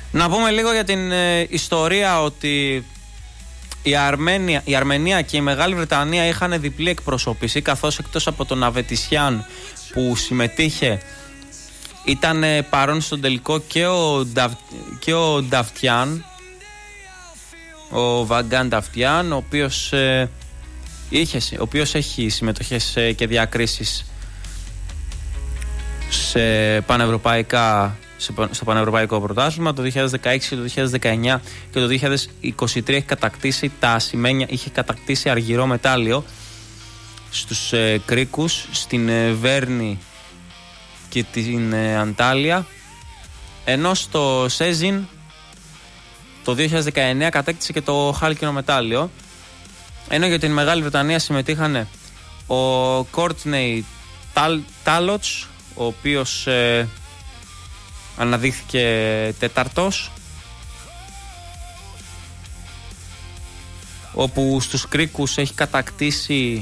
Να πούμε λίγο για την ιστορία ότι η Αρμενία και η Μεγάλη Βρετανία είχαν διπλή εκπροσώπηση, καθώς εκτός από τον Αβετισιάν που συμμετείχε ήταν παρόν στον τελικό και ο Νταφτιάν, ο Βαγκάν Νταφτιάν, ο οποίος έχει συμμετοχές και διακρίσεις στο πανευρωπαϊκό πρωτάθλημα. Το 2016, το 2019 και το 2023 είχε κατακτήσει αργυρό μετάλλιο στους Κρίκους, στην Βέρνη και την Αντάλια, ενώ στο Σέζιν το 2019 κατέκτησε και το χάλκινο μετάλλιο. Ενώ για την Μεγάλη Βρετανία συμμετείχαν ο Κόρτνεϊ Τάλοτς, ο οποίος αναδείχθηκε τέταρτος, όπου στους Κρίκους έχει κατακτήσει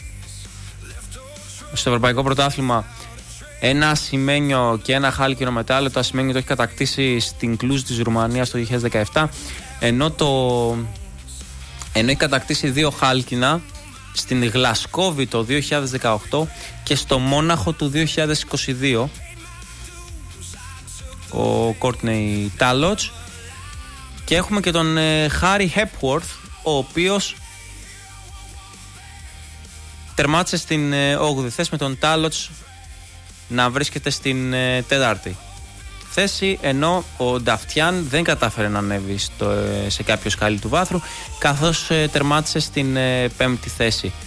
στο Ευρωπαϊκό Πρωτάθλημα ένα ασημένιο και ένα χάλκινο μετάλλιο. Το ασημένιο το έχει κατακτήσει στην Κλούζ της Ρουμανίας το 2017, ενώ έχει κατακτήσει 2 χάλκινα στην Γλασκόβη το 2018 και στο Μόναχο του 2022 ο Κόρτνεϊ Τάλοτς. Και έχουμε και τον Χάρι Χέπουορθ, ο οποίος τερμάτισε στην 8η θέση, με τον Τάλοτς να βρίσκεται στην 4η θέση, ενώ ο Νταφτιάν δεν κατάφερε να ανέβει σε κάποιο σκάλι του βάθρου, καθώς τερμάτισε στην 5η θέση.